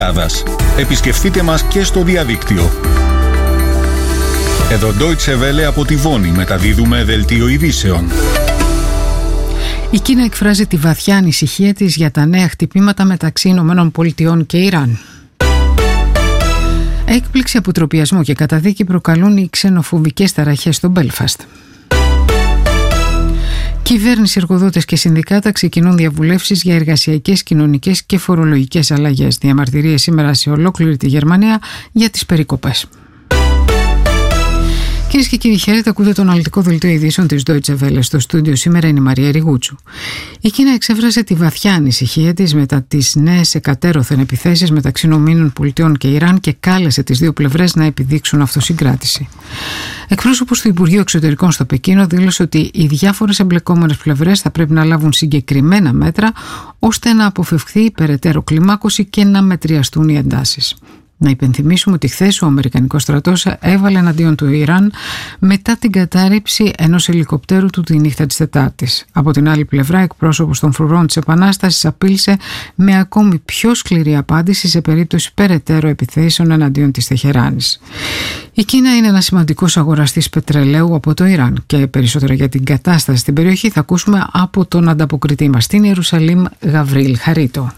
Επισκεφτείτε μας και στο διαδίκτυο. Εδώ Deutsche Welle από τη Βόνη μεταδίδουμε δελτίο ειδήσεων. Η Κίνα εκφράζει τη βαθιά ανησυχία της για τα νέα χτυπήματα μεταξύ Ηνωμένων Πολιτειών και Ιράν. Έκπληξη, αποτροπιασμό και καταδίκη προκαλούν οι ξενοφοβικές ταραχές στο Μπέλφαστ. Κυβέρνηση, εργοδότες και συνδικάτα ξεκινούν διαβουλεύσεις για εργασιακές, κοινωνικές και φορολογικές αλλαγές. Διαμαρτυρίες σήμερα σε ολόκληρη τη Γερμανία για τις περικοπές. Κυρίες και κύριοι, χαίρετε, ακούτε το αναλυτικό δελτίο ειδήσεων της Deutsche Welle. Στο στούντιο σήμερα είναι η Μαρία Ριγούτσου. Η Κίνα εξέφρασε τη βαθιά ανησυχία της μετά τις νέες εκατέρωθεν επιθέσεις μεταξύ ΗΠΑ και Ιράν και κάλεσε τις δύο πλευρές να επιδείξουν αυτοσυγκράτηση. Εκπρόσωπος του Υπουργείου Εξωτερικών στο Πεκίνο δήλωσε ότι οι διάφορες εμπλεκόμενες πλευρές θα πρέπει να λάβουν συγκεκριμένα μέτρα ώστε να αποφευχθεί η περαιτέρω κλιμάκωση και να μετριαστούν οι εντάσεις. Να υπενθυμίσουμε ότι χθες ο Αμερικανικός στρατός έβαλε εναντίον του Ιράν μετά την κατάρριψη ενός ελικοπτέρου του τη νύχτα της Τετάρτης. Από την άλλη πλευρά, εκπρόσωπος των φρουρών της Επανάστασης απείλησε με ακόμη πιο σκληρή απάντηση σε περίπτωση περαιτέρω επιθέσεων εναντίον της Τεχεράνης. Η Κίνα είναι ένας σημαντικός αγοραστής πετρελαίου από το Ιράν και περισσότερα για την κατάσταση στην περιοχή θα ακούσουμε από τον ανταποκριτή μας στην Ιερουσαλήμ, Γαβρίλ Χαρίτο.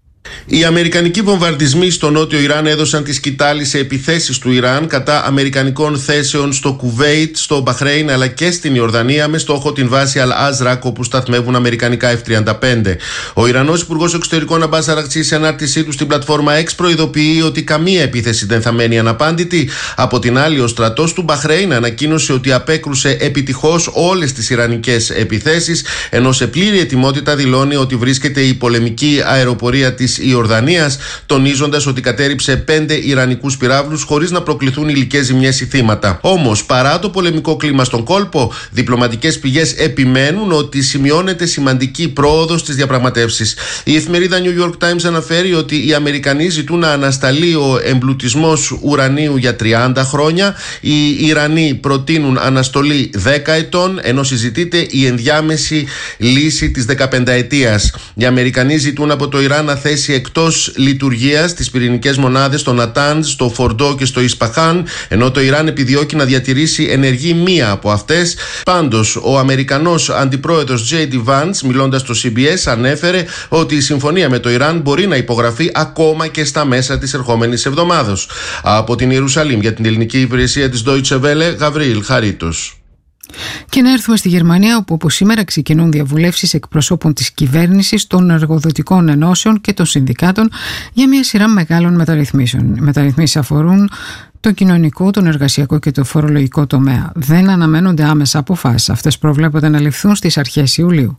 Οι αμερικανικοί βομβαρδισμοί στο νότιο Ιράν έδωσαν τη σκητάλη σε επιθέσεις του Ιράν κατά αμερικανικών θέσεων στο Κουβέιτ, στο Μπαχρέιν αλλά και στην Ιορδανία με στόχο την βάση Αλ-Αζρακ όπου σταθμεύουν αμερικανικά F-35. Ο Ιρανός Υπουργός Εξωτερικών Αμπάς Αραγτσί σε ανάρτησή του στην πλατφόρμα X προειδοποιεί ότι καμία επίθεση δεν θα μένει αναπάντητη. Από την άλλη, ο στρατός του Μπαχρέιν ανακοίνωσε ότι απέκρουσε επιτυχώς όλες τις ιρανικές επιθέσεις, ενώ σε πλήρη ετοιμότητα δηλώνει ότι βρίσκεται η πολεμική αεροπορία της Ιορδανίας, τονίζοντας ότι κατέρριψε 5 ιρανικούς πυράβλους χωρίς να προκληθούν υλικές ζημιές ή θύματα. Όμως, παρά το πολεμικό κλίμα στον κόλπο, διπλωματικές πηγές επιμένουν ότι σημειώνεται σημαντική πρόοδος στις διαπραγματεύσεις. Η εφημερίδα New York Times αναφέρει ότι οι Αμερικανοί ζητούν να ανασταλεί ο εμπλουτισμός ουρανίου για 30 χρόνια. Οι Ιρανοί προτείνουν αναστολή 10 ετών, ενώ συζητείται η ενδιάμεση λύση της 15ετίας. Οι Αμερικανοί ζητούν από το Ιράν να θέσει εκτός λειτουργίας τις πυρηνικές μονάδες στο Νατάνζ, στο Φορντό και στο Ισπαχάν, ενώ το Ιράν επιδιώκει να διατηρήσει ενεργή μία από αυτές. Πάντως, ο Αμερικανός αντιπρόεδρος J.D. Vance, μιλώντας στο CBS, ανέφερε ότι η συμφωνία με το Ιράν μπορεί να υπογραφεί ακόμα και στα μέσα της ερχόμενης εβδομάδος. Από την Ιερουσαλήμ για την ελληνική υπηρεσία της Deutsche Welle, Γαβρίλ Χαρίτος. Και να έρθουμε στη Γερμανία, όπου από σήμερα ξεκινούν διαβουλεύσεις εκπροσώπων της κυβέρνησης, των εργοδοτικών ενώσεων και των συνδικάτων για μια σειρά μεγάλων μεταρρυθμίσεων. Οι μεταρρυθμίσεις αφορούν το κοινωνικό, τον εργασιακό και το φορολογικό τομέα. Δεν αναμένονται άμεσα αποφάσεις. Αυτές προβλέπονται να ληφθούν στις αρχές Ιουλίου.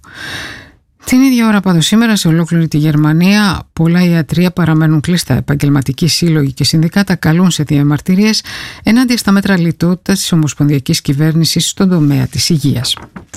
Την ίδια ώρα πάντως σήμερα σε ολόκληρη τη Γερμανία πολλά ιατρεία παραμένουν κλειστά. Επαγγελματικοί σύλλογοι και συνδικάτα καλούν σε διαμαρτυρίες ενάντια στα μέτρα λιτότητας της ομοσπονδιακής κυβέρνησης στον τομέα της υγείας.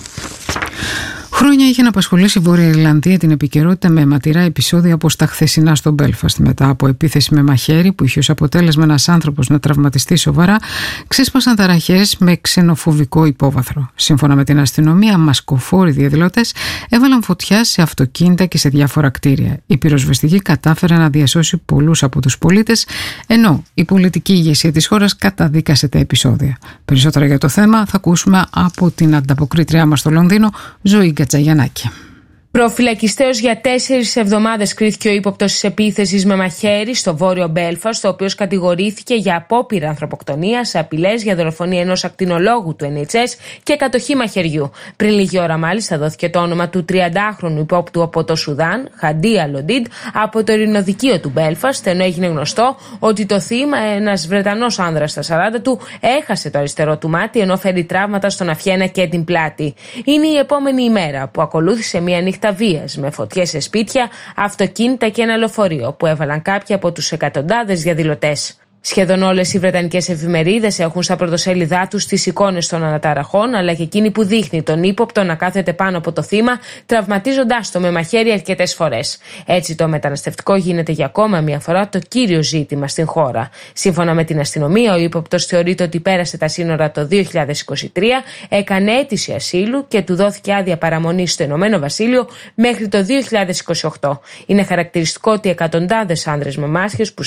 Χρόνια είχε να απασχολήσει η Βόρεια Ιρλανδία την επικαιρότητα με αιματηρά επεισόδια όπως τα χθεσινά στο Μπέλφαστ. Μετά από επίθεση με μαχαίρι που είχε ως αποτέλεσμα ένας άνθρωπος να τραυματιστεί σοβαρά, ξέσπασαν ταραχές με ξενοφοβικό υπόβαθρο. Σύμφωνα με την αστυνομία, μασκοφόροι διαδηλώτες έβαλαν φωτιά σε αυτοκίνητα και σε διάφορα κτίρια. Η πυροσβεστική κατάφερε να διασώσει πολλούς από τους πολίτες, ενώ η πολιτική ηγεσία της χώρας καταδίκασε τα επεισόδια. Περισσότερα για το θέμα θα ακούσουμε από την ανταποκρίτριά μας στο Λονδίνο, Ζωή Κατσαγιαννάκη. Προφυλακιστέως για 4 εβδομάδες κρίθηκε ο ύποπτος της επίθεσης με μαχαίρι στο βόρειο Μπέλφαστ, ο οποίος κατηγορήθηκε για απόπειρα ανθρωποκτονίας, απειλές για δολοφονία ενός ακτινολόγου του NHS και κατοχή μαχαιριού. Πριν λίγη ώρα, μάλιστα, δόθηκε το όνομα του 30χρονου υπόπτου από το Σουδάν, Χαντί Αλοντίντ, από το ειρηνοδικείο του Μπέλφαστ, ενώ έγινε γνωστό ότι το θύμα, ένας Βρετανός άνδρας στα 40 του, έχασε το αριστερό του μάτι, ενώ φέρει τραύματα στον αφιένα και την πλάτη. Είναι η επόμενη ημέρα που ακολούθησε μια νύχτα βίας με φωτιές σε σπίτια, αυτοκίνητα και ένα λεωφορείο που έβαλαν κάποιοι από τους εκατοντάδες διαδηλωτές. Σχεδόν όλες οι βρετανικές εφημερίδες έχουν στα πρωτοσέλιδά τους τις εικόνες των αναταραχών, αλλά και εκείνη που δείχνει τον ύποπτο να κάθεται πάνω από το θύμα, τραυματίζοντάς το με μαχαίρι αρκετές φορές. Έτσι, το μεταναστευτικό γίνεται για ακόμα μια φορά το κύριο ζήτημα στην χώρα. Σύμφωνα με την αστυνομία, ο ύποπτος θεωρείται ότι πέρασε τα σύνορα το 2023, έκανε αίτηση ασύλου και του δόθηκε άδεια παραμονής στο Ηνωμένο Βασίλειο μέχρι το 2028. Είναι χαρακτηριστικό ότι εκατοντάδες άνδρες με μάσχες που